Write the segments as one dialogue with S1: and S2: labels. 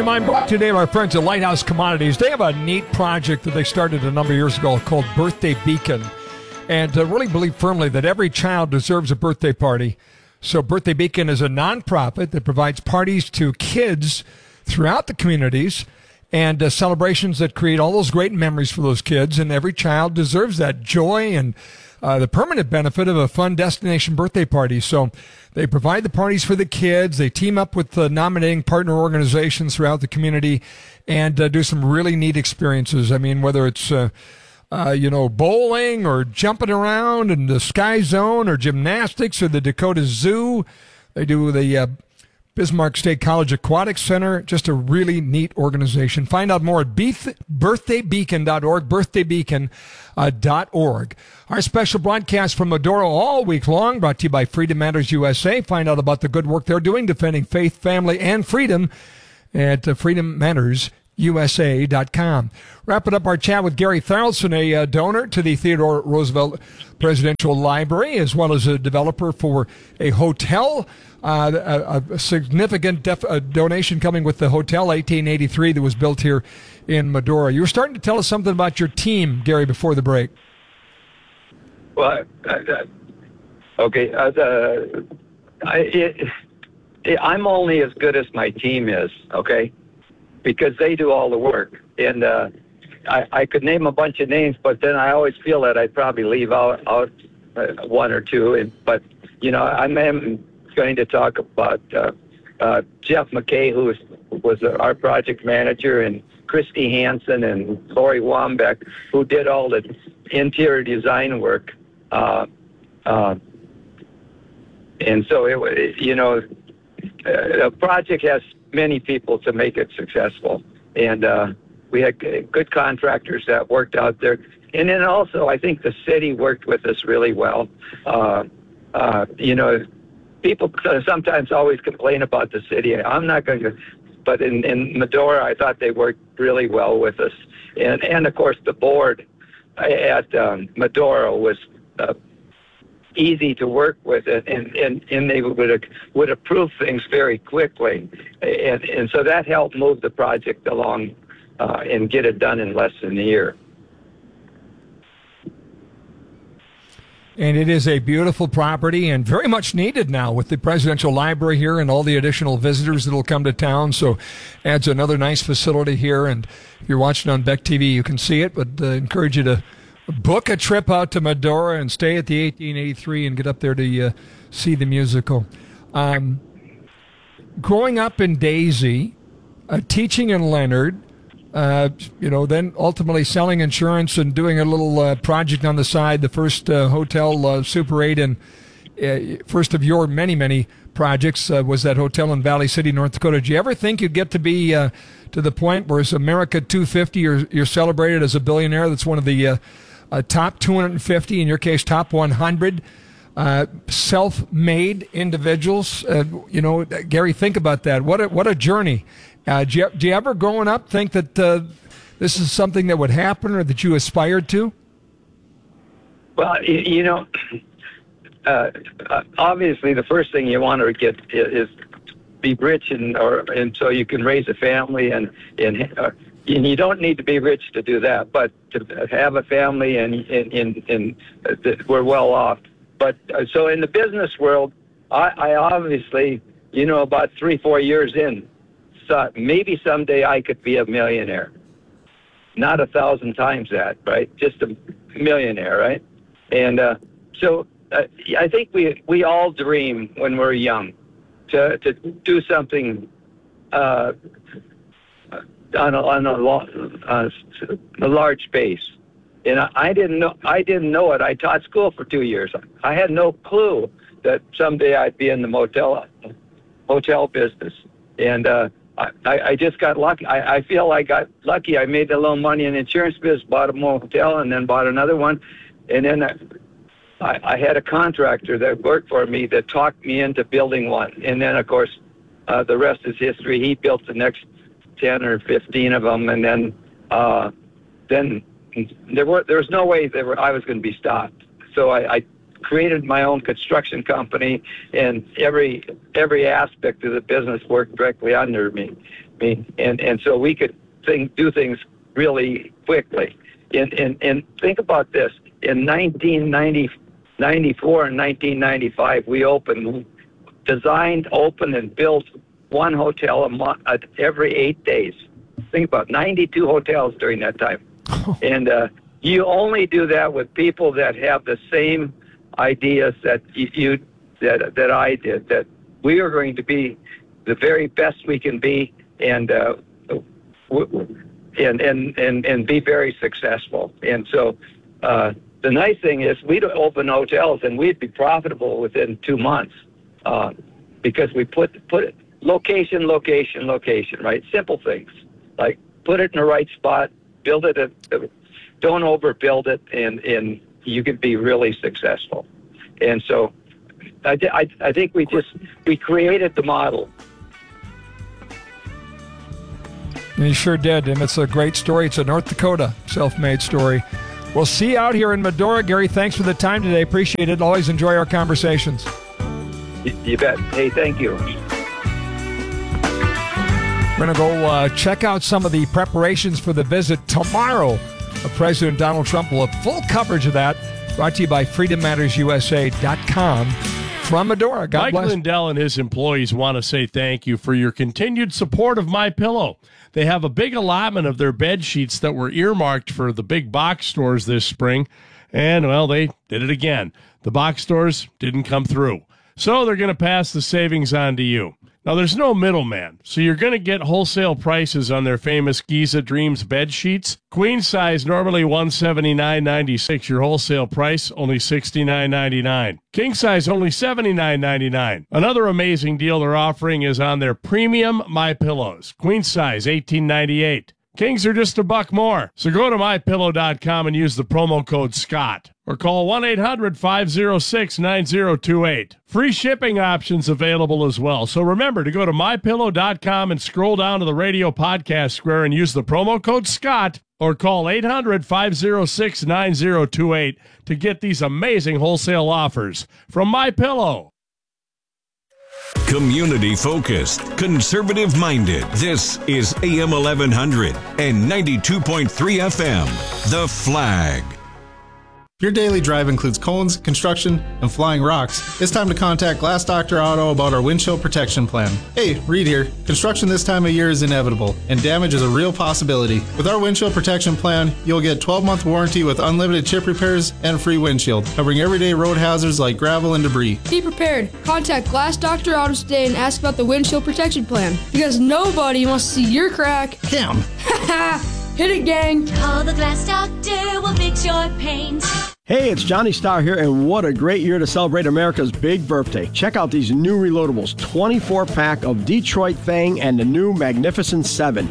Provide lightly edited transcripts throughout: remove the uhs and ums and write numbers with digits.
S1: Mind brought today by our friends at Lighthouse Commodities. They have a neat project that they started a number of years ago called Birthday Beacon. And really believe firmly that every child deserves a birthday party. So Birthday Beacon is a nonprofit that provides parties to kids throughout the communities and celebrations that create all those great memories for those kids. And every child deserves that joy and the permanent benefit of a fun destination birthday party. So they provide the parties for the kids. They team up with nominating partner organizations throughout the community and do some really neat experiences. I mean, whether it's bowling or jumping around in the Sky Zone or gymnastics or the Dakota Zoo. They do the Bismarck State College Aquatic Center. Just a really neat organization. Find out more at birthdaybeacon.org, birthdaybeacon.org. Our special broadcast from Medora all week long, brought to you by Freedom Matters USA. Find out about the good work they're doing defending faith, family, and freedom at freedommattersusa.com. Wrapping up our chat with Gary Tharaldson, a donor to the Theodore Roosevelt Presidential Library, as well as a developer for a hotel. A significant donation coming with the Hotel 1883 that was built here in Medora. You were starting to tell us something about your team, Gary, before the break.
S2: Well, okay. I'm only as good as my team is, okay? Because they do all the work. And I could name a bunch of names, but then I always feel that I'd probably leave out one or two. But I'm going to talk about Jeff McKay, who was our project manager, and Christy Hansen and Lori Wambeck, who did all the interior design work. And so a project has many people to make it successful. And we had good contractors that worked out there. And then also, I think the city worked with us really well. People sometimes always complain about the city. I'm not going to, but in Medora, I thought they worked really well with us. And of course, the board at Medora was easy to work with, and they would approve things very quickly. And so that helped move the project along and get it done in less than a year.
S1: And it is a beautiful property and very much needed now with the Presidential Library here and all the additional visitors that will come to town. So adds another nice facility here. And if you're watching on Beck TV, you can see it, but encourage you to book a trip out to Medora and stay at the 1883 and get up there to see the musical. Growing up in Daisy, teaching in Leonard, then ultimately selling insurance and doing a little project on the side, the first hotel, Super 8, and first of your many, many projects was that hotel in Valley City, North Dakota. Did you ever think you'd get to be to the point where it's America 250, you're celebrated as a billionaire? That's one of the top 250, in your case, top 100 self-made individuals. Gary, think about that. What a journey. Do you ever growing up think that this is something that would happen or that you aspired to?
S2: Well, obviously the first thing you want to get is be rich and so you can raise a family and you don't need to be rich to do that, but to have a family and we're well off. But so in the business world, I obviously, about 3-4 years in, thought maybe someday I could be a millionaire. Not 1,000 times that, right? Just a millionaire, right? And so I think we all dream when we're young to do something on a large base. And I didn't know it. I taught school for 2 years. I had no clue that someday I'd be in the hotel business. And I just got lucky. I feel I got lucky. I made a little money in the insurance business, bought a motel, and then bought another one. And then I had a contractor that worked for me that talked me into building one. And then, of course, the rest is history. He built the next 10 or 15 of them, and then there was no way I was going to be stopped. So I created my own construction company, and every aspect of the business worked directly under me. And so we could do things really quickly. And think about this. In 1994 and 1995, we designed, opened, and built one hotel a month, every 8 days. Think about 92 hotels during that time. And you only do that with people that have the same ideas that that I did, that we are going to be the very best we can be and be very successful. And so the nice thing is we'd open hotels and we'd be profitable within 2 months because we put it location, right? Simple things like put it in the right spot, build it, don't overbuild it, and you can be really successful. And so I think we created the model.
S1: And you sure did, and it's a great story. It's a North Dakota self-made story. We'll see you out here in Medora. Gary, thanks for the time today. Appreciate it. Always enjoy our conversations.
S2: You bet. Hey, thank you.
S1: We're going to go check out some of the preparations for the visit tomorrow of President Donald Trump. We'll have full coverage of that. Brought to you by FreedomMattersUSA.com. From Medora, God
S3: Mike
S1: bless.
S3: Lindell and his employees want to say thank you for your continued support of MyPillow. They have a big allotment of their bed sheets that were earmarked for the big box stores this spring, and, well, they did it again. The box stores didn't come through, so they're going to pass the savings on to you. Now, there's no middleman, so you're going to get wholesale prices on their famous Giza Dreams bed sheets. Queen size, normally $179.96. Your wholesale price, only $69.99. King size, only $79.99. Another amazing deal they're offering is on their premium MyPillows. Queen size, $18.98. Kings are just $1 more. So go to MyPillow.com and use the promo code SCOTT. Or call 1-800-506-9028. Free shipping options available as well. So remember to go to MyPillow.com and scroll down to the radio podcast square and use the promo code SCOTT. Or call 800-506-9028 to get these amazing wholesale offers from MyPillow.
S4: Community focused, conservative minded. This is AM 1100 and 92.3 FM. The Flag.
S5: If your daily drive includes cones, construction, and flying rocks, it's time to contact Glass Doctor Auto about our windshield protection plan. Hey, Reed here. Construction this time of year is inevitable, and damage is a real possibility. With our windshield protection plan, you'll get 12-month warranty with unlimited chip repairs and free windshield, covering everyday road hazards like gravel and debris.
S6: Be prepared. Contact Glass Doctor Auto today and ask about the windshield protection plan, because nobody wants to see your crack.
S5: Cam.
S6: Hit it, gang.
S7: Call the Glass Doctor, we'll fix your paint.
S8: Hey, it's Johnny Starr here, and what a great year to celebrate America's big birthday. Check out these new reloadables, 24-pack of Detroit Fang and the new Magnificent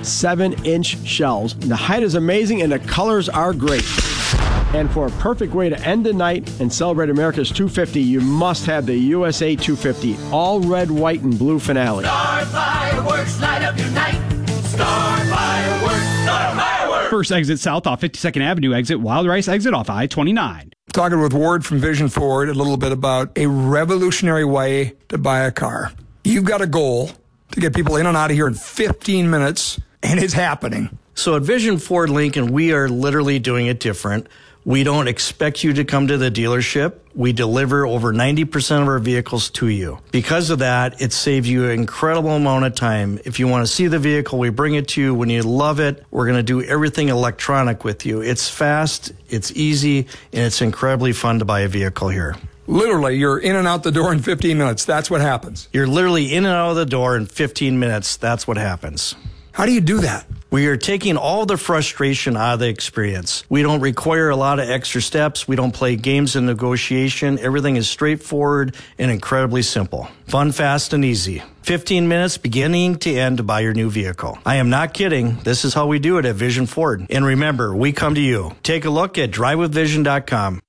S8: 7-inch shells. The height is amazing, and the colors are great. And for a perfect way to end the night and celebrate America's 250, you must have the USA 250, all red, white, and blue finale.
S9: Star Fireworks, light up your night. Star Fireworks, Star Fireworks.
S10: First exit south off 52nd Avenue exit, Wild Rice exit off I-29.
S11: Talking with Ward from Vision Ford a little bit about a revolutionary way to buy a car. You've got a goal to get people in and out of here in 15 minutes, and it's happening.
S12: So at Vision Ford Lincoln, we are literally doing it different. We don't expect you to come to the dealership. We deliver over 90% of our vehicles to you. Because of that, it saves you an incredible amount of time. If you want to see the vehicle, we bring it to you. When you love it, we're going to do everything electronic with you. It's fast, it's easy, and it's incredibly fun to buy a vehicle here.
S11: Literally, you're in and out the door in 15 minutes. That's what happens.
S12: You're literally in and out of the door in 15 minutes. That's what happens.
S11: How do you do that?
S12: We are taking all the frustration out of the experience. We don't require a lot of extra steps. We don't play games in negotiation. Everything is straightforward and incredibly simple. Fun, fast, and easy. 15 minutes beginning to end to buy your new vehicle. I am not kidding. This is how we do it at Vision Ford. And remember, we come to you. Take a look at drivewithvision.com.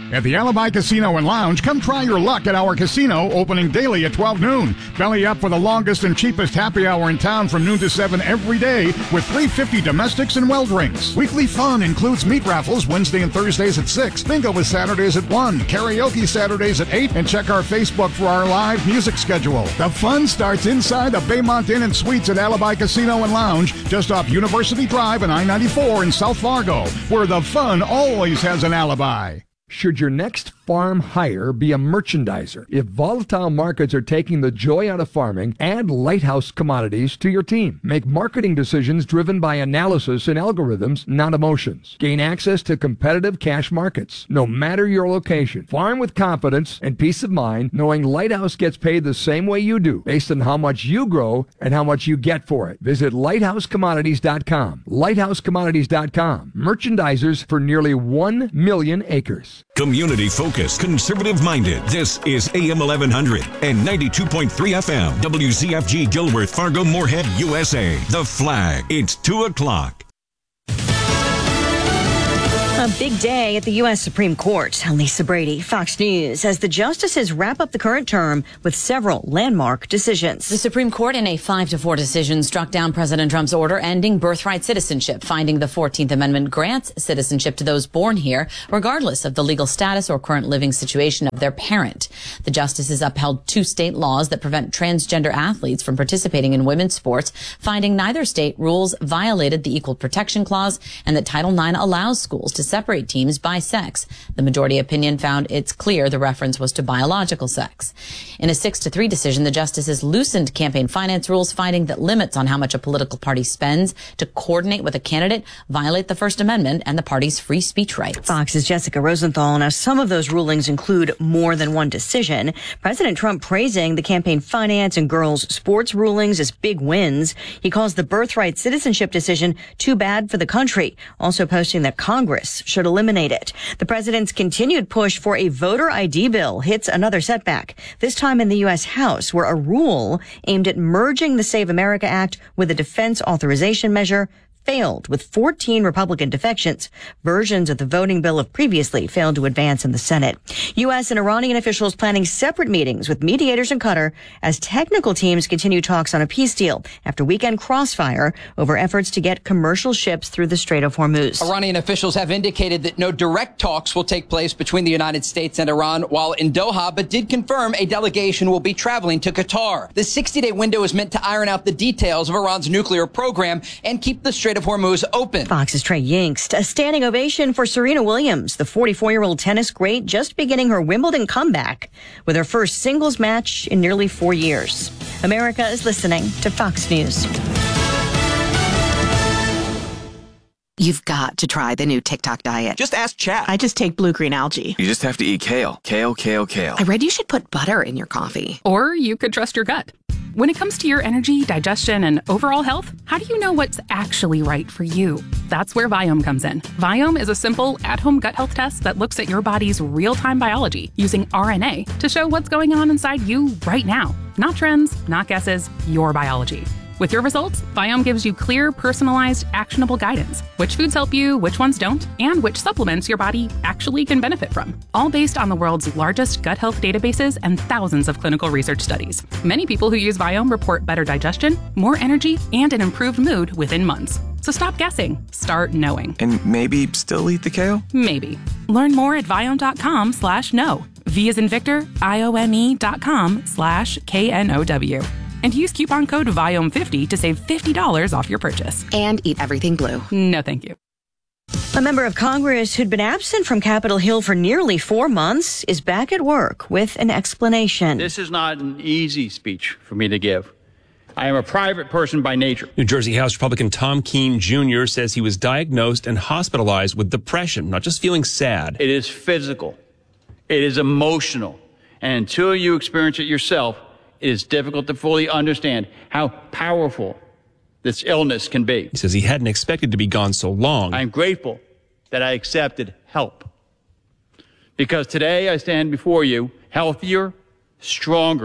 S13: At the Alibi Casino and Lounge, come try your luck at our casino, opening daily at 12 noon. Belly up for the longest and cheapest happy hour in town from noon to 7 every day with $3.50 domestics and well drinks. Weekly fun includes meat raffles Wednesday and Thursdays at 6, bingo with Saturdays at 1, karaoke Saturdays at 8, and check our Facebook for our live music schedule. The fun starts inside the Baymont Inn and Suites at Alibi Casino and Lounge, just off University Drive and I-94 in South Fargo, where the fun always has an alibi.
S1: Should your next farm hire be a merchandiser? If volatile markets are taking the joy out of farming, add Lighthouse Commodities to your team. Make marketing decisions driven by analysis and algorithms, not emotions. Gain access to competitive cash markets, no matter your location. Farm with confidence and peace of mind, knowing Lighthouse gets paid the same way you do, based on how much you grow and how much you get for it. Visit lighthousecommodities.com. Lighthousecommodities.com. Merchandisers for nearly 1 million acres.
S4: Community focused, conservative minded. This is AM 1100 and 92.3 FM. WZFG Gilworth, Fargo, Moorhead, USA. The Flag. It's 2 o'clock.
S14: A big day at the U.S. Supreme Court. Lisa Brady, Fox News, as the justices wrap up the current term with several landmark decisions.
S15: The Supreme Court, in a 5-4 decision, struck down President Trump's order ending birthright citizenship, finding the 14th Amendment grants citizenship to those born here, regardless of the legal status or current living situation of their parent. The justices upheld 2 state laws that prevent transgender athletes from participating in women's sports, finding neither state rules violated the Equal Protection Clause and that Title IX allows schools to separate teams by sex. The majority opinion found it's clear the reference was to biological sex. In a 6-3 decision, the justices loosened campaign finance rules, finding that limits on how much a political party spends to coordinate with a candidate violate the First Amendment and the party's free speech rights.
S14: Fox's Jessica Rosenthal. Now, some of those rulings include more than one decision. President Trump praising the campaign finance and girls' sports rulings as big wins. He calls the birthright citizenship decision too bad for the country, also posting that Congress should eliminate it. The president's continued push for a voter ID bill hits another setback, this time in the U.S. House, where a rule aimed at merging the Save America Act with a defense authorization measure failed with 14 Republican defections. Versions of the voting bill have previously failed to advance in the Senate. U.S. and Iranian officials planning separate meetings with mediators in Qatar as technical teams continue talks on a peace deal after weekend crossfire over efforts to get commercial ships through the Strait of Hormuz.
S16: Iranian officials have indicated that no direct talks will take place between the United States and Iran while in Doha, but did confirm a delegation will be traveling to Qatar. The 60-day window is meant to iron out the details of Iran's nuclear program and keep the Strait of Hormuz open.
S14: Fox's Trey Yingst. A standing ovation for Serena Williams, the 44-year-old tennis great, just beginning her Wimbledon comeback with her first singles match in nearly 4 years. America is listening to Fox News.
S17: You've got to try the new TikTok diet.
S18: Just ask chat.
S17: I just take blue-green algae.
S18: You just have to eat kale. Kale, kale, kale.
S17: I read you should put butter in your coffee.
S19: Or you could trust your gut. When it comes to your energy, digestion, and overall health, how do you know what's actually right for you? That's where Viome comes in. Viome is a simple, at-home gut health test that looks at your body's real-time biology using RNA to show what's going on inside you right now. Not trends, not guesses, your biology. With your results, Viome gives you clear, personalized, actionable guidance. Which foods help you, which ones don't, and which supplements your body actually can benefit from. All based on the world's largest gut health databases and thousands of clinical research studies. Many people who use Viome report better digestion, more energy, and an improved mood within months. So stop guessing. Start knowing.
S18: And maybe still eat the kale?
S19: Maybe. Learn more at Viome.com/know. V as in Victor, IOME.com/KNOW. And use coupon code VIOME50 to save $50 off your purchase.
S17: And eat everything blue.
S19: No, thank you.
S14: A member of Congress who'd been absent from Capitol Hill for nearly 4 months is back at work with an explanation.
S20: This is not an easy speech for me to give. I am a private person by nature.
S21: New Jersey House Republican Tom Keene Jr. says he was diagnosed and hospitalized with depression, not just feeling sad.
S20: It is physical. It is emotional. And until you experience it yourself, it is difficult to fully understand how powerful this illness can be.
S21: He says he hadn't expected to be gone so long.
S20: I'm grateful that I accepted help. Because today I stand before you healthier, stronger,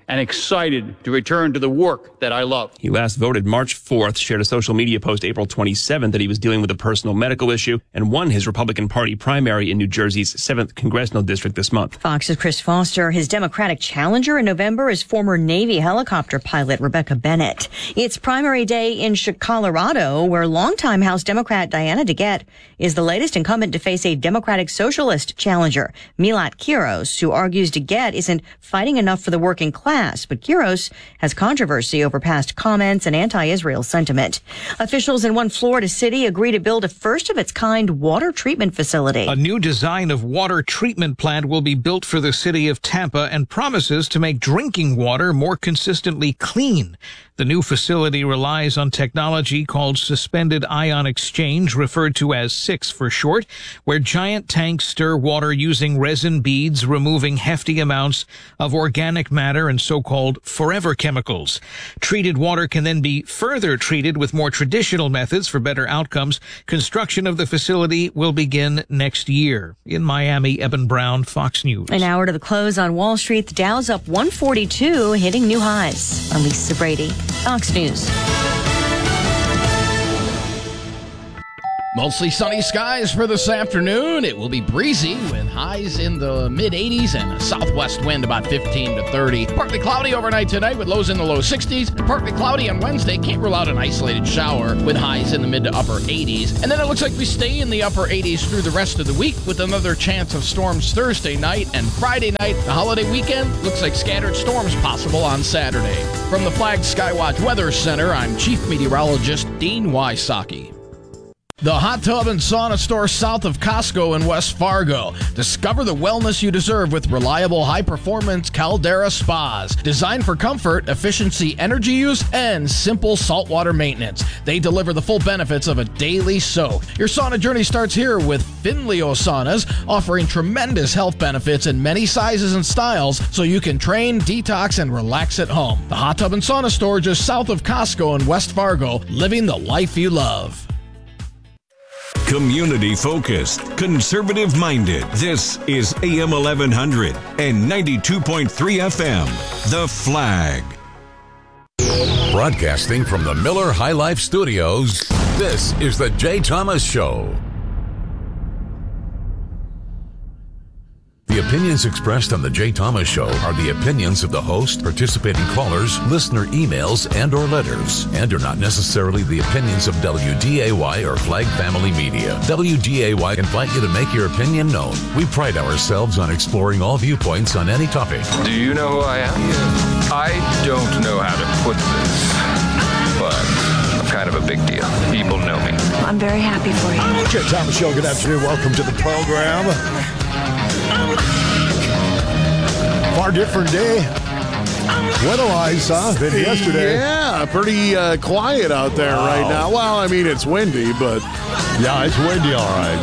S20: and excited to return to the work that I love.
S21: He last voted March 4th, shared a social media post April 27th that he was dealing with a personal medical issue, and won his Republican Party primary in New Jersey's 7th congressional district this month.
S14: Fox's Chris Foster. His Democratic challenger in November is former Navy helicopter pilot Rebecca Bennett. It's primary day in Colorado, where longtime House Democrat Diana DeGette is the latest incumbent to face a Democratic Socialist challenger, Milat Quiros, who argues DeGette isn't fighting enough for the working class. But Quiros has controversy over past comments and anti-Israel sentiment. Officials in one Florida city agree to build a first-of-its-kind water treatment facility.
S2: A new design of water treatment plant will be built for the city of Tampa and promises to make drinking water more consistently clean. The new facility relies on technology called suspended ion exchange, referred to as SIX for short, where giant tanks stir water using resin beads, removing hefty amounts of organic matter and so-called forever chemicals. Treated water can then be further treated with more traditional methods for better outcomes. Construction of the facility will begin next year. In Miami, Eben Brown, Fox News.
S14: An hour to the close on Wall Street. The Dow's up 142, hitting new highs. I'm Lisa Brady, Fox News.
S22: Mostly sunny skies for this afternoon. It will be breezy with highs in the mid-80s and a southwest wind about 15 to 30. Partly cloudy overnight tonight with lows in the low 60s. And partly cloudy on Wednesday. Can't rule out an isolated shower with highs in the mid to upper 80s. And then it looks like we stay in the upper 80s through the rest of the week with another chance of storms Thursday night and Friday night. The holiday weekend looks like scattered storms possible on Saturday. From the Flag Skywatch Weather Center, I'm Chief Meteorologist Dean Wysocki. The Hot Tub and Sauna Store south of Costco in West Fargo. Discover the wellness you deserve with reliable, high-performance Caldera spas. Designed for comfort, efficiency, energy use, and simple saltwater maintenance. They deliver the full benefits of a daily soak. Your sauna journey starts here with Finleo Saunas, offering tremendous health benefits in many sizes and styles so you can train, detox, and relax at home. The Hot Tub and Sauna Store just south of Costco in West Fargo, living the life you love.
S4: Community focused, conservative minded. This is AM 1100 and 92.3 FM. The Flag.
S23: Broadcasting from the Miller High Life Studios, this is the Jay Thomas Show. The opinions expressed on the Jay Thomas Show are the opinions of the host, participating callers, listener emails, and or letters, and are not necessarily the opinions of WDAY or Flag Family Media. WDAY invite you to make your opinion known. We pride ourselves on exploring all viewpoints on any topic.
S24: Do you know who I am? I don't know how to put this, but I'm kind of a big deal. People know me.
S25: I'm very happy for you.
S26: Jay Thomas Show, good afternoon. Welcome to the program. Far different day weather-wise, than yesterday.
S27: Yeah, pretty quiet out there right now. Well, I mean, it's windy, but...
S26: Yeah, it's windy, all right.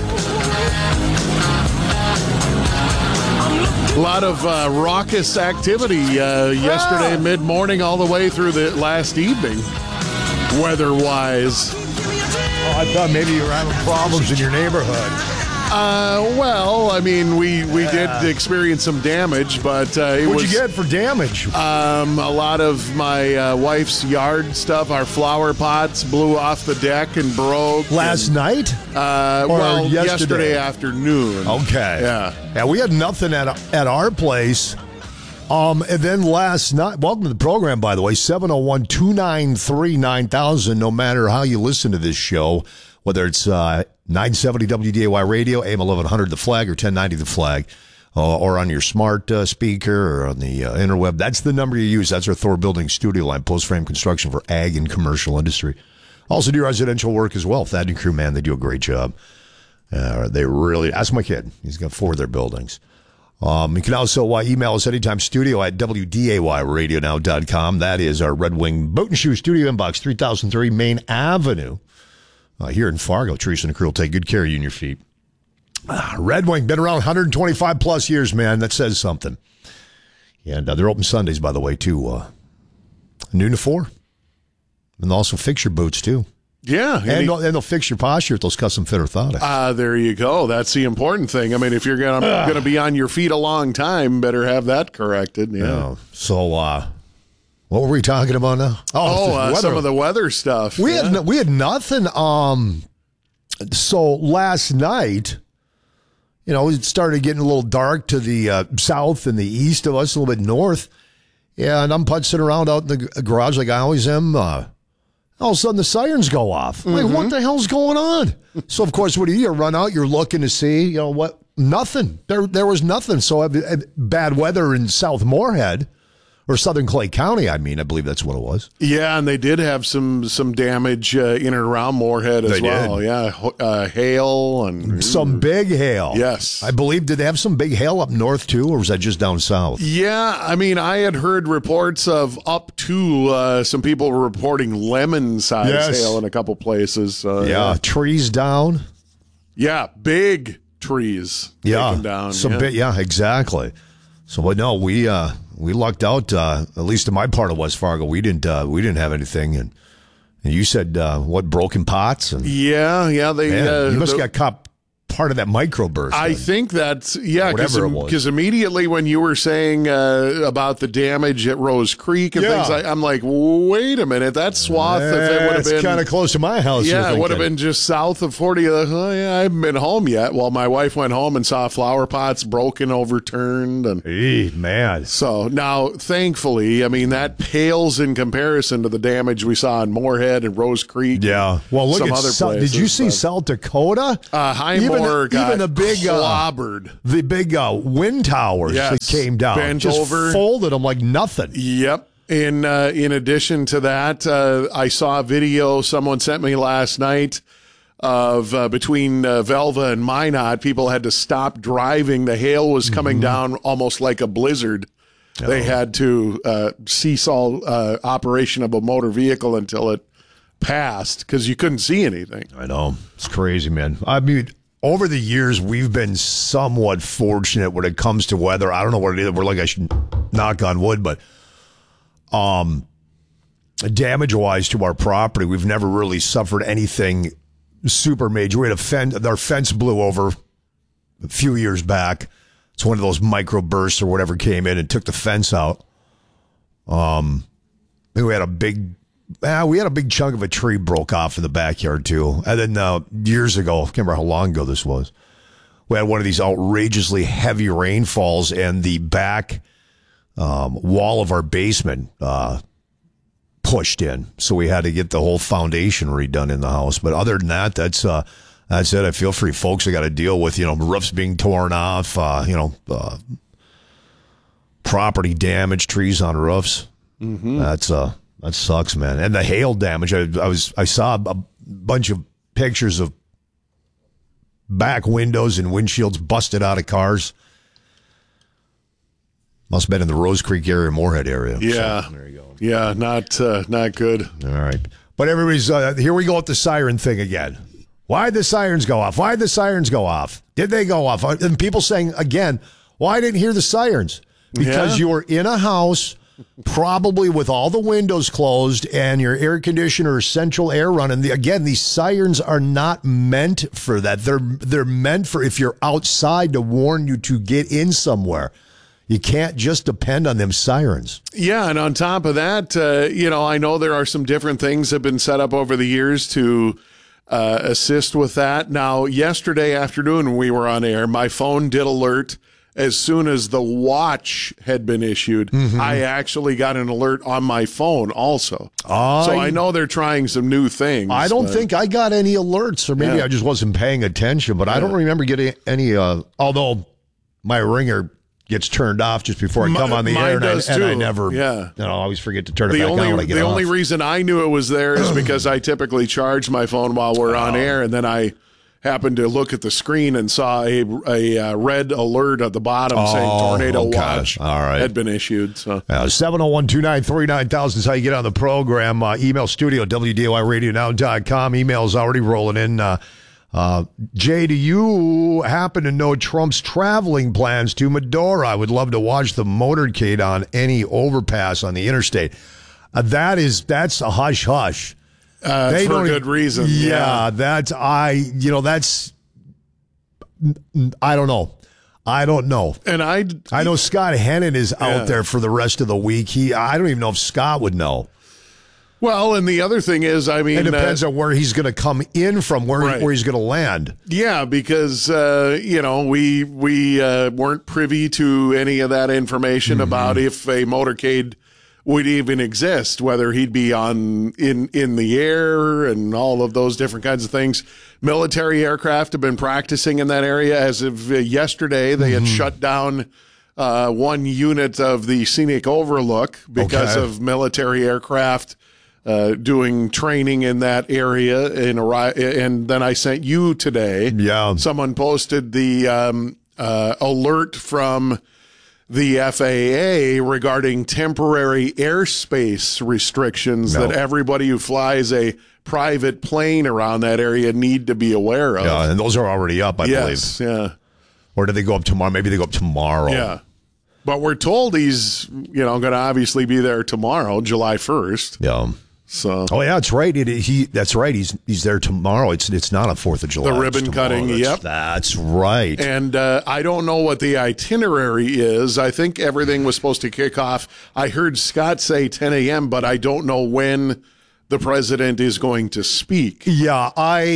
S27: A lot of raucous activity yesterday mid-morning all the way through the last evening, weather-wise.
S26: Oh, I thought maybe you were having problems in your neighborhood.
S27: Well, I mean, we did experience some damage, but
S26: What'd you get for damage?
S27: A lot of my wife's yard stuff. Our flower pots blew off the deck and broke.
S26: Last night?
S27: Well, yesterday afternoon.
S26: Okay. Yeah, we had nothing at our place. And then last night, welcome to the program, by the way, 701-293-9000, no matter how you listen to this show, whether it's 970 WDAY Radio, AM 1100 The Flag, or 1090 The Flag, or on your smart speaker or on the interweb. That's the number you use. That's our Thor Building studio line, post-frame construction for ag and commercial industry. Also do residential work as well. Thad and crew, man, they do a great job. They really, ask my kid. He's got 4 of their buildings. You can also email us anytime, studio at WDAYradionow.com. That is our Red Wing Boat and Shoe studio inbox, 3003 Main Avenue. Here in Fargo, Teresa and the crew will take good care of you and your feet. Red Wing, been around 125 plus years, man. That says something. And they're open Sundays, by the way, too. Noon to 4. And also fix your boots, too.
S27: Yeah.
S26: And they'll fix your posture with those custom fit orthotics.
S27: There you go. That's the important thing. I mean, if you're going to be on your feet a long time, better have that corrected. Yeah.
S26: So, what were we talking about now?
S27: Some of the weather stuff.
S26: We had nothing. So last night, it started getting a little dark to the south and the east of us, a little bit north. Yeah, and I'm putzing around out in the garage like I always am. All of a sudden, the sirens go off. Like, what the hell's going on? So, of course, what do you run out? You're looking to see, what? Nothing. There was nothing. So, bad weather in South Moorhead, or Southern Clay County, I believe that's what it was.
S27: Yeah, and they did have some damage in and around Moorhead as well. Did. Yeah, hail and
S26: some big hail.
S27: Yes,
S26: I believe. Did they have some big hail up north too, or was that just down south?
S27: Yeah, I had heard reports of up to some people were reporting lemon-sized hail in a couple places.
S26: Trees down.
S27: Yeah, big trees. taken down.
S26: Big. Yeah, exactly. So, but no, we lucked out. At least in my part of West Fargo, we didn't have anything. And you said broken pots? And
S27: they
S26: you must have got caught part of that microburst.
S27: I think that's because immediately when you were saying about the damage at Rose Creek and things, I'm like, wait a minute, that swath. If it would have been
S26: kind of close to my house.
S27: Yeah, it would have been just south of 40. I haven't been home yet. Well, my wife went home and saw flower pots broken, overturned, and
S26: man.
S27: So now, thankfully, that pales in comparison to the damage we saw in Moorhead and Rose Creek.
S26: Yeah, well, look at other places. Did you see South Dakota?
S27: Even
S26: the big
S27: clobbered.
S26: The big wind towers that came down,
S27: bent over,
S26: folded them like nothing.
S27: Yep. In addition to that, I saw a video someone sent me last night of between Velva and Minot. People had to stop driving. The hail was coming down almost like a blizzard. Oh. They had to cease all operation of a motor vehicle until it passed because you couldn't see anything.
S26: I know. It's crazy, man. Over the years, we've been somewhat fortunate when it comes to weather. I don't know what it is. We're like, I should knock on wood, but damage-wise to our property, we've never really suffered anything super major. We had our fence blew over a few years back. It's one of those microbursts or whatever came in and took the fence out. We had a big chunk of a tree broke off in the backyard too. And then years ago, I can't remember how long ago this was, we had one of these outrageously heavy rainfalls and the back wall of our basement pushed in. So we had to get the whole foundation redone in the house. But other than that, that's it. I feel for you folks that got to deal with, roofs being torn off, property damage, trees on roofs. Mm-hmm. That sucks, man. And the hail damage. I saw a bunch of pictures of back windows and windshields busted out of cars. Must have been in the Rose Creek area, Moorhead area.
S27: Yeah.
S26: So, there you go.
S27: Yeah, not good.
S26: All right. But everybody's, here we go with the siren thing again. Why'd the sirens go off? Why'd the sirens go off? Did they go off? And people saying, again, why didn't hear the sirens? Because you were in a house, probably with all the windows closed and your air conditioner or central air running. Again, these sirens are not meant for that. They're meant for if you're outside to warn you to get in somewhere. You can't just depend on them sirens.
S27: Yeah, and on top of that, I know there are some different things that have been set up over the years to assist with that. Now, yesterday afternoon when we were on air, my phone did alert. As soon as the watch had been issued, I actually got an alert on my phone also. So I know they're trying some new things.
S26: I don't think I got any alerts, or maybe I just wasn't paying attention, but I don't remember getting any, although my ringer gets turned off just before I come on the air, and I never, I always forget to turn it back on when I get off.
S27: The only reason I knew it was there is because I typically charge my phone while we're on air, and then I happened to look at the screen and saw a red alert at the bottom saying tornado watch had been issued. So
S26: 701-293-9000 is how you get on the program. Email studio, WDAYRadioNow.com. Email's already rolling in. Jay, do you happen to know Trump's traveling plans to Medora? I would love to watch the motorcade on any overpass on the interstate. That's a hush-hush.
S27: for good reason.
S26: Yeah, I don't know.
S27: And
S26: I know Scott Hennon is out there for the rest of the week. I don't even know if Scott would know.
S27: Well, and the other thing is, I mean,
S26: it depends on where he's going to come in from, where he's going to land.
S27: Yeah, because we weren't privy to any of that information about if a motorcade would even exist, whether he'd be in the air and all of those different kinds of things. Military aircraft have been practicing in that area. As of yesterday, they had shut down one unit of the Scenic Overlook because of military aircraft doing training in that area. And then I sent you today.
S26: Yeah.
S27: Someone posted the alert from the FAA regarding temporary airspace restrictions that everybody who flies a private plane around that area need to be aware of.
S26: Yeah, and those are already up, I believe.
S27: Yeah.
S26: Or do they go up tomorrow? Maybe they go up tomorrow.
S27: Yeah. But we're told he's, going to obviously be there tomorrow, July 1st.
S26: Yeah.
S27: So.
S26: Oh yeah, that's right. That's right. He's there tomorrow. It's not a 4th of July.
S27: The ribbon cutting. Yep.
S26: That's right.
S27: And I don't know what the itinerary is. I think everything was supposed to kick off. I heard Scott say 10 a.m., but I don't know when the president is going to speak.
S26: Yeah,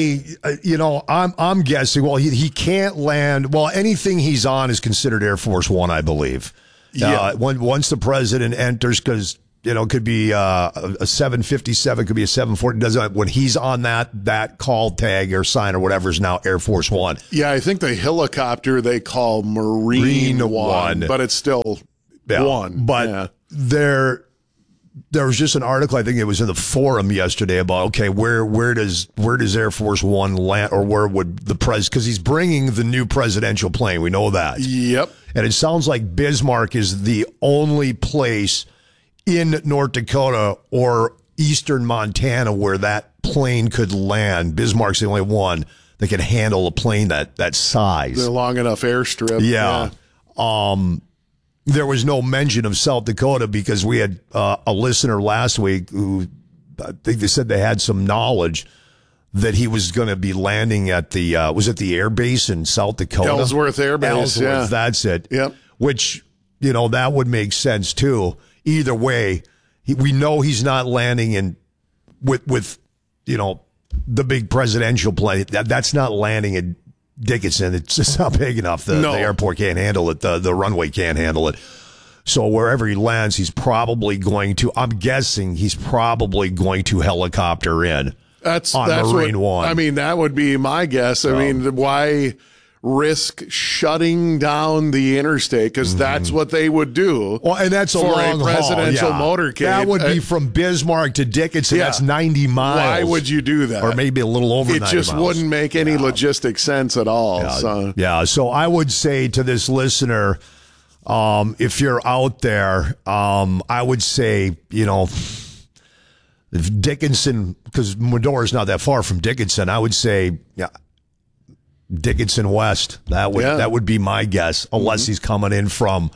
S26: I'm guessing. Well, he can't land. Well, anything he's on is considered Air Force One, I believe.
S27: Yeah.
S26: Once the president enters, because. It could be a 757, could be a 740. Doesn't when he's on that call tag or sign or whatever is now Air Force One.
S27: Yeah, I think the helicopter they call Marine One, but it's still one.
S26: But there was just an article, I think it was in the forum yesterday, about where does Air Force One land, or where would the president, because he's bringing the new presidential plane. We know that.
S27: Yep.
S26: And it sounds like Bismarck is the only place in North Dakota or eastern Montana where that plane could land. Bismarck's the only one that can handle a plane that size.
S27: The long enough airstrip.
S26: Yeah. There was no mention of South Dakota because we had a listener last week who, I think they said they had some knowledge that he was going to be landing at the, was it the air base in South Dakota?
S27: Ellsworth Air Base.
S26: Ellsworth, that's it.
S27: Yep.
S26: Which, that would make sense too. Either way, we know he's not landing with the big presidential plane. That's not landing at Dickinson. It's just not big enough. The airport can't handle it. The runway can't handle it. So wherever he lands, he's probably going to. I'm guessing he's probably going to helicopter in.
S27: That's
S26: Marine One.
S27: I mean, that would be my guess. I mean, why risk shutting down the interstate? Because that's what they would do.
S26: Well, and that's a long
S27: presidential motorcade.
S26: That would be from Bismarck to Dickinson. That's 90 miles.
S27: Why would you do that?
S26: Or maybe a little over 90 miles.
S27: It just wouldn't make any logistic sense at all.
S26: So I would say to this listener, if you're out there, I would say, if Dickinson, because Medora's not that far from Dickinson, I would say, Dickinson West. That would be my guess, unless he's coming in from,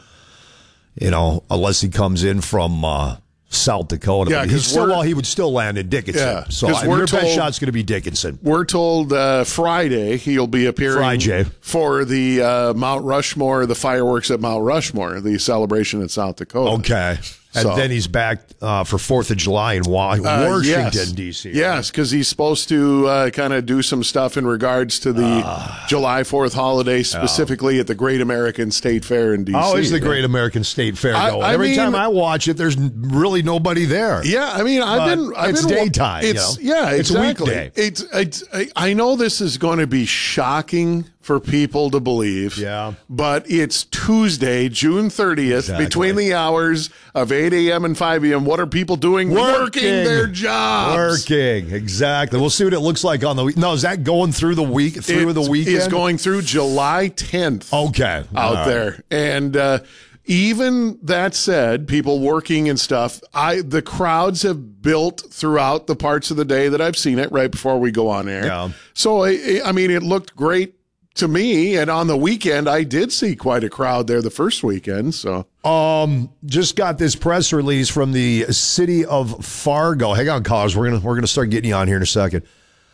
S26: unless he comes in from South Dakota.
S27: Yeah,
S26: he would still land in Dickinson.
S27: Yeah,
S26: so your best shot's going to be Dickinson.
S27: We're told Friday he'll be appearing for the Mount Rushmore, the fireworks at Mount Rushmore, the celebration in South Dakota.
S26: Okay. And then he's back for 4th of July in Washington, D.C.
S27: Yes, because he's supposed to kind of do some stuff in regards to the July 4th holiday, specifically at the Great American State Fair in D.C.
S26: How is the Great American State Fair going? Every time I watch it, there's really nobody there.
S27: Yeah, I mean,
S26: it's daytime.
S27: It's
S26: a weekday.
S27: I know this is going to be shocking for people to believe.
S26: Yeah.
S27: But it's Tuesday, June 30th, between the hours of 8 a.m. and 5 a.m. What are people doing? Working their jobs.
S26: Working, exactly. We'll see what it looks like on the week. No, is that going through the week? The weekend?
S27: It's going through July 10th.
S26: Okay.
S27: Out there. And even that said, people working and stuff, the crowds have built throughout the parts of the day that I've seen it right before we go on air.
S26: Yeah.
S27: So, I mean, it looked great to me. And on the weekend, I did see quite a crowd there the first weekend. So,
S26: just got this press release from the city of Fargo. Hang on, callers. We're gonna start getting you on here in a second.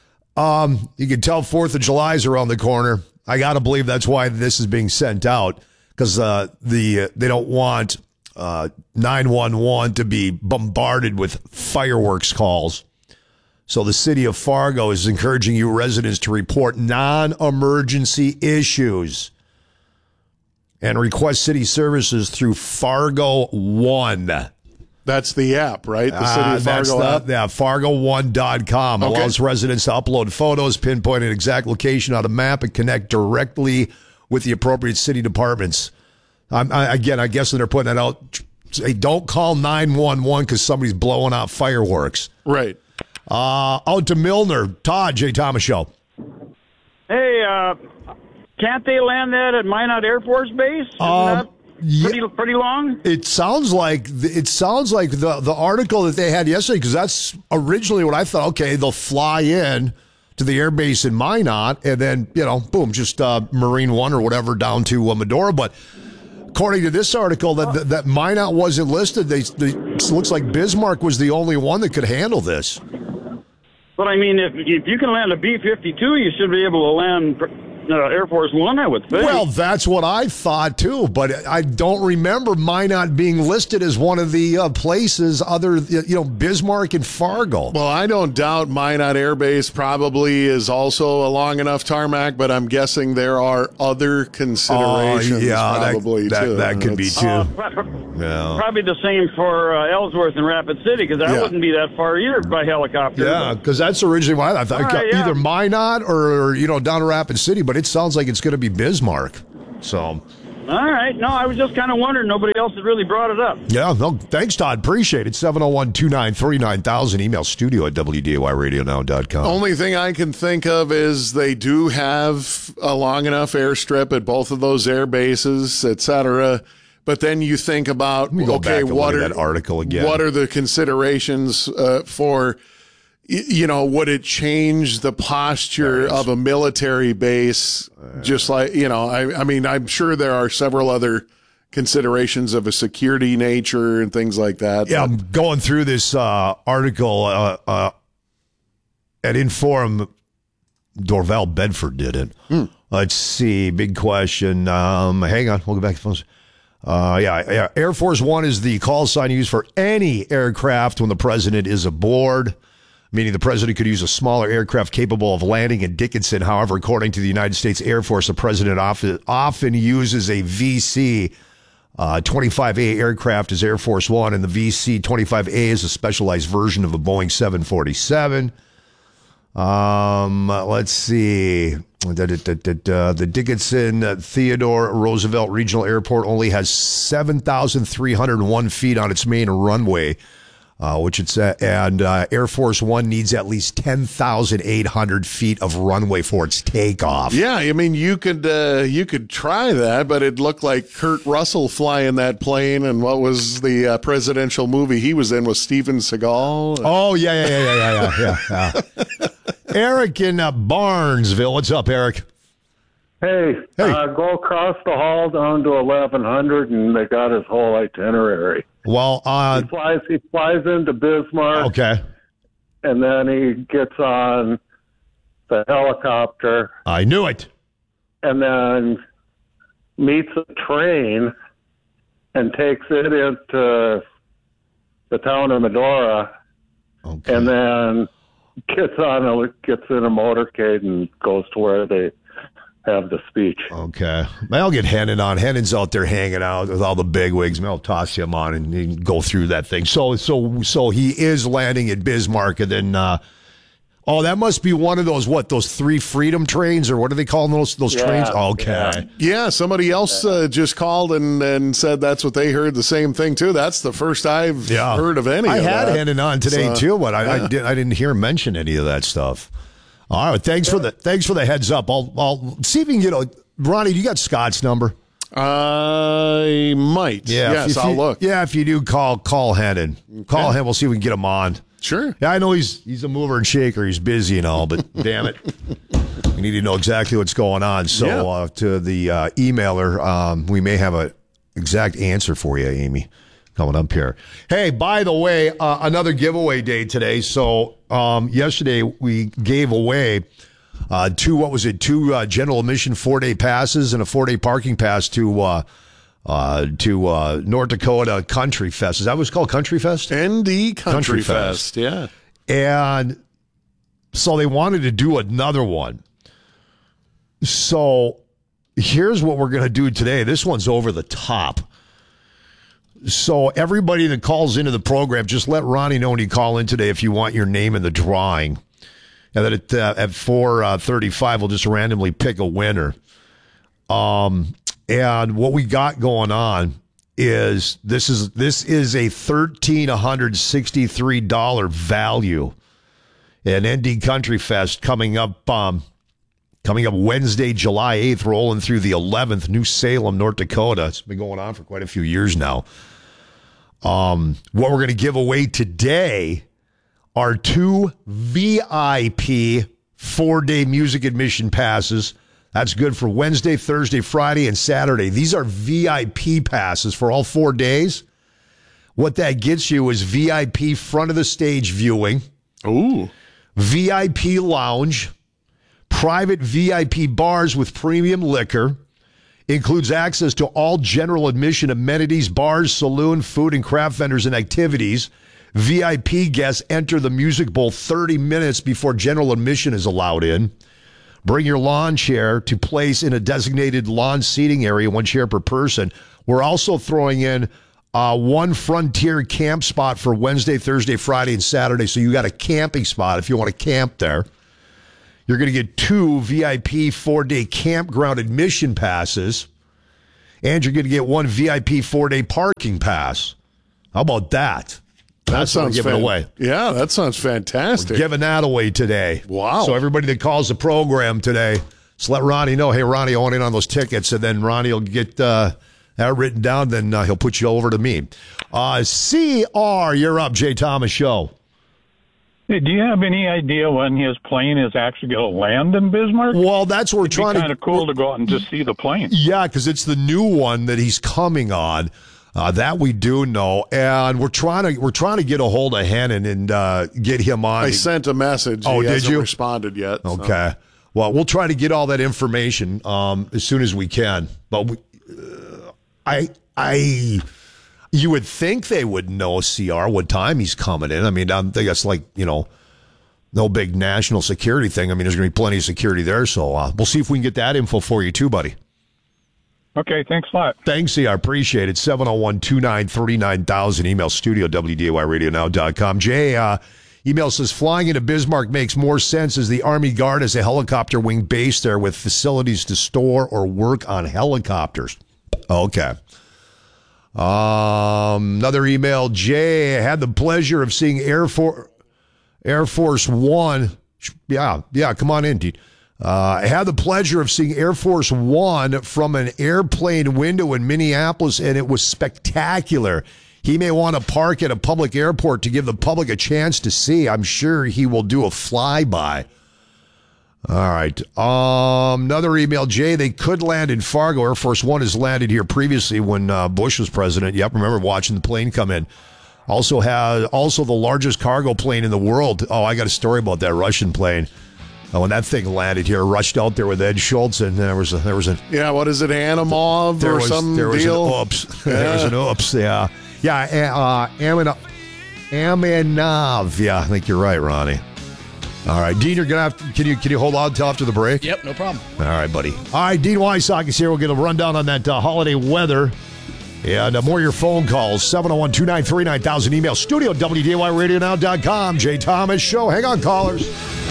S26: You can tell 4th of July is around the corner. I got to believe that's why this is being sent out, because they don't want 911 to be bombarded with fireworks calls. So the city of Fargo is encouraging you residents to report non-emergency issues and request city services through Fargo One.
S27: That's the app, right? The City of Fargo app?
S26: Yeah, fargo1.com.
S27: Okay.
S26: Allows residents to upload photos, pinpoint an exact location on a map, and connect directly with the appropriate city departments. I guess they're putting that out. Say, don't call 911 because somebody's blowing out fireworks.
S27: Right.
S26: Out to Milner. Todd, Jay Thomas Show.
S3: Hey, can't they land that at Minot Air Force Base? Isn't that pretty long?
S26: It sounds like the article that they had yesterday, because that's originally what I thought. Okay, they'll fly in to the air base in Minot, and then boom, just Marine One or whatever down to Medora. But according to this article, that Minot wasn't listed. It looks like Bismarck was the only one that could handle this.
S3: But I mean, if you can land a B-52, you should be able to land Air Force One, I would think.
S26: Well, that's what I thought too, but I don't remember Minot being listed as one of the places other, Bismarck and Fargo.
S27: Well, I don't doubt Minot Air Base probably is also a long enough tarmac, but I'm guessing there are other considerations probably too.
S26: That could be too.
S3: Probably the same for Ellsworth and Rapid City, because that wouldn't be that far either by helicopter.
S26: Yeah, because that's originally why I thought either Minot or down to Rapid City, but it sounds like it's going to be Bismarck. So,
S3: all right. No, I was just kind of wondering. Nobody else had really brought it up.
S26: Yeah, no, thanks, Todd. Appreciate it. 701-293-9000. Email studio@wdayradionow.com.
S27: Only thing I can think of is they do have a long enough airstrip at both of those air bases, et cetera. But then you think about, okay, what are
S26: that article again?
S27: What are the considerations for? Would it change the posture of a military base? Just like, I mean, I'm sure there are several other considerations of a security nature and things like that.
S26: Yeah, I'm going through this article at Inforum. Dorval Bedford did it. Let's see. Big question. Hang on. We'll go back to phones. Air Force One is the call sign used for any aircraft when the president is aboard, meaning the president could use a smaller aircraft capable of landing in Dickinson. However, according to the United States Air Force, the president often uses a VC-25A aircraft as Air Force One, and the VC-25A is a specialized version of a Boeing 747. Let's see. The Dickinson Theodore Roosevelt Regional Airport only has 7,301 feet on its main runway. Which it's and Air Force One needs at least 10,800 feet of runway for its takeoff.
S27: Yeah, I mean you could try that, but it looked like Kurt Russell flying that plane. And what was the presidential movie he was in with Steven Seagal?
S26: Oh yeah. Eric in Barnesville, what's up, Eric?
S5: Hey. Go across the hall down to 1100, and they got his whole itinerary.
S26: Well,
S5: he flies into Bismarck.
S26: Okay.
S5: And then he gets on the helicopter.
S26: I knew it.
S5: And then meets a train and takes it into the town of Medora.
S26: Okay.
S5: And then gets in a motorcade and goes to where they have the speech.
S26: Okay. I'll get Hennon on. Hennon's out there hanging out with all the bigwigs. I'll toss him on and you can go through that thing. So he is landing at Bismarck, and then that must be one of those three freedom trains, or what are they calling those trains? Okay.
S27: Yeah, somebody else just called and said that's what they heard, the same thing too. That's the first I've heard of any.
S26: I
S27: of
S26: had
S27: that.
S26: Hennon on today too, but I didn't hear him mention any of that stuff. All right, thanks for the heads up. I'll see if we can get Ronnie. Do you got Scott's number?
S27: I might.
S26: Yeah,
S27: yes, I'll look.
S26: Yeah, if you do, call Hennon. Call him. We'll see if we can get him on.
S27: Sure.
S26: Yeah, I know he's a mover and shaker. He's busy and all, but damn it. We need to know exactly what's going on. So to the emailer, we may have an exact answer for you, Amy, coming up here. Hey, by the way, another giveaway day today. So yesterday we gave away two general admission 4-day passes and a 4-day parking pass to North Dakota Country Fest. Is that what it's called? Country Fest?
S27: ND Country Fest, yeah.
S26: And so they wanted to do another one. So here's what we're going to do today. This one's over the top. So everybody that calls into the program, just let Ronnie know when you call in today if you want your name in the drawing. And that at 4:35, we'll just randomly pick a winner. And what we got going on is this is a $1,363 value in ND Country Fest coming up Wednesday, July 8th, rolling through the 11th, New Salem, North Dakota. It's been going on for quite a few years now. What we're going to give away today are 2 VIP 4-day music admission passes. That's good for Wednesday, Thursday, Friday, and Saturday. These are VIP passes for all 4 days. What that gets you is VIP front of the stage viewing.
S27: Ooh.
S26: VIP lounge. Private VIP bars with premium liquor. Includes access to all general admission amenities, bars, saloon, food, and craft vendors and activities. VIP guests enter the Music Bowl 30 minutes before general admission is allowed in. Bring your lawn chair to place in a designated lawn seating area, 1 chair per person. We're also throwing in 1 Frontier camp spot for Wednesday, Thursday, Friday, and Saturday. So you got a camping spot if you want to camp there. You're going to get 2 VIP 4-day campground admission passes, and you're going to get 1 VIP 4-day parking pass. How about that?
S27: That sounds
S26: giving away.
S27: Yeah, that sounds fantastic.
S26: We're giving that away today.
S27: Wow.
S26: So everybody that calls the program today, just let Ronnie know, hey, Ronnie, I want in on those tickets, and then Ronnie will get that written down, then he'll put you over to me. CR, you're up, Jay Thomas Show.
S6: Hey, do you have any idea when his plane is actually going to land in Bismarck?
S26: Well, that's what we're trying to...
S6: It'd be kind of cool to go out and just see the plane.
S26: Yeah, because it's the new one that he's coming on. That we do know, and we're trying to get a hold of Hannon and get him on.
S27: I sent a message.
S26: Oh,
S27: he hasn't
S26: did you?
S27: Responded yet?
S26: Okay.
S27: So.
S26: Well, we'll try to get all that information as soon as we can. But you would think they would know, CR, what time he's coming in. I mean, I think that's like, no big national security thing. I mean, there's going to be plenty of security there, so we'll see if we can get that info for you too, buddy.
S6: Okay, thanks a lot.
S26: Thanks, CR. Appreciate it. 701-2939-9000. Email studio, WDAYRadioNow.com. Jay, email says, flying into Bismarck makes more sense as the Army Guard has a helicopter wing base there with facilities to store or work on helicopters. Okay. Another email. Jay, I had the pleasure of seeing Air Force One. Yeah, come on in, dude. I had the pleasure of seeing Air Force One from an airplane window in Minneapolis, and it was spectacular. He may want to park at a public airport to give the public a chance to see. I'm sure he will do a flyby. All right. Another email, Jay. They could land in Fargo. Air Force One has landed here previously when Bush was president. Yep, remember watching the plane come in. Also the largest cargo plane in the world. Oh, I got a story about that Russian plane. When that thing landed here, rushed out there with Ed Schultz, and there was a
S27: yeah. What is it, Anamov or some deal?
S26: There was an oops. Yeah. There was an oops. Yeah. Amanov. Yeah, I think you're right, Ronnie. All right, Dean, you're gonna have to, can you hold on until after the break?
S22: Yep, no problem.
S26: All right, buddy. All right, Dean Wysocki is here. We'll get a rundown on that holiday weather. And more of your phone calls, 701-293-9000. Email studio, WDAYRadioNow.com. Jay Thomas Show. Hang on, callers.